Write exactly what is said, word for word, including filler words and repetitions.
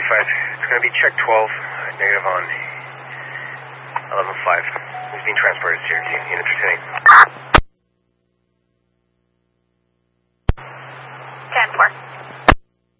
five. It's going to be check twelve, negative on eleven five. He's being transported to your unit for tuning.